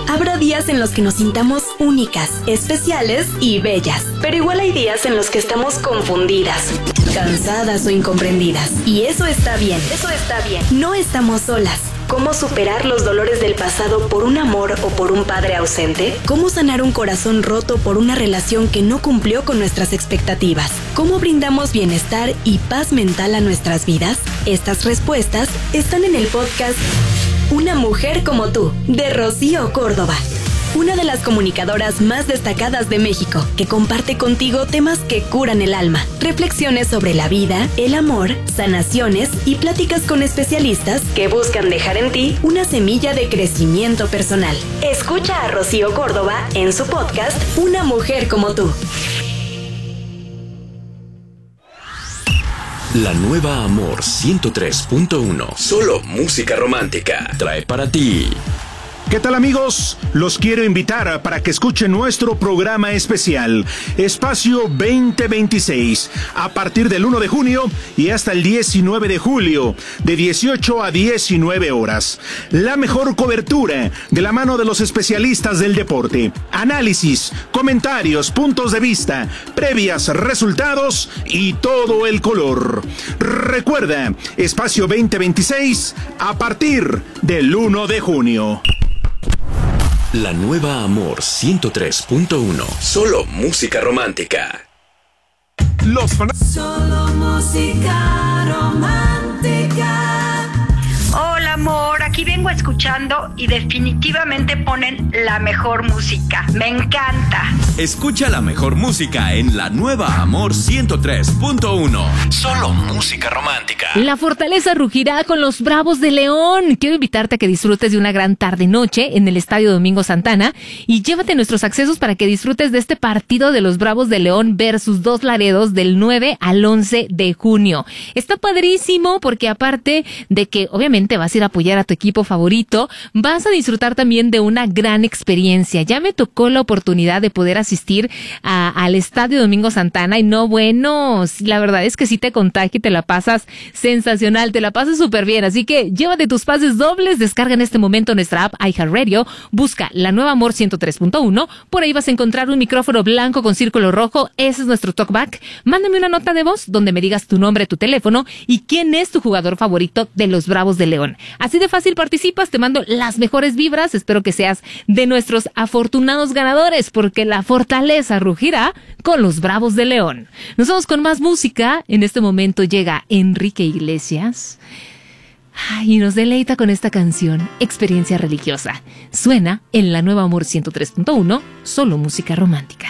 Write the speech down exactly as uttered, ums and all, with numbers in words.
Habrá días en los que nos sintamos únicas, especiales y bellas. Pero igual hay días en los que estamos confundidas, cansadas o incomprendidas. Y eso está bien, eso está bien. No estamos solas. ¿Cómo superar los dolores del pasado por un amor o por un padre ausente? ¿Cómo sanar un corazón roto por una relación que no cumplió con nuestras expectativas? ¿Cómo brindamos bienestar y paz mental a nuestras vidas? Estas respuestas están en el podcast Una mujer como tú, de Rocío Córdoba. Una de las comunicadoras más destacadas de México, que comparte contigo temas que curan el alma, reflexiones sobre la vida, el amor, sanaciones y pláticas con especialistas que buscan dejar en ti una semilla de crecimiento personal. Escucha a Rocío Córdoba en su podcast Una mujer como tú. La nueva Amor ciento tres punto uno. Solo música romántica. Trae para ti. ¿Qué tal, amigos? Los quiero invitar para que escuchen nuestro programa especial Espacio veinte veintiséis a partir del uno de junio y hasta el diecinueve de julio de dieciocho a diecinueve horas. La mejor cobertura de la mano de los especialistas del deporte. Análisis, comentarios, puntos de vista, previas, resultados y todo el color. Recuerda, Espacio veinte veintiséis a partir del uno de junio. La nueva Amor ciento tres punto uno. Solo música romántica. Los fan- Solo música romántica. Hola, amor, aquí vengo escuchando y definitivamente ponen la mejor música. Me encanta. Escucha la mejor música en la nueva Amor ciento tres punto uno. Solo música romántica. La Fortaleza rugirá con los Bravos de León. Quiero invitarte a que disfrutes de una gran tarde-noche en el Estadio Domingo Santana y llévate nuestros accesos para que disfrutes de este partido de los Bravos de León versus Dos Laredos del nueve al once de junio. Está padrísimo porque aparte de que obviamente vas a ir a apoyar a tu equipo favorito, vas a disfrutar también de una gran experiencia. Ya me tocó la oportunidad de poder asistir a, al Estadio Domingo Santana y no, bueno, la verdad es que sí te contagia y te la pasas sensacional, te la pasas súper bien. Así que llévate tus pases dobles, descarga en este momento nuestra app iHeartRadio, busca la nueva Amor ciento tres punto uno, por ahí vas a encontrar un micrófono blanco con círculo rojo, ese es nuestro talkback. Mándame una nota de voz donde me digas tu nombre, tu teléfono y quién es tu jugador favorito de los Bravos de León. Así de fácil participas, te mando las mejores vibras, espero que seas de nuestros afortunados ganadores, porque la Fortaleza rugirá con los Bravos de León. Nos vamos con más música. En este momento llega Enrique Iglesias y nos deleita con esta canción, Experiencia Religiosa. Suena en la nueva Amor ciento tres punto uno, solo música romántica.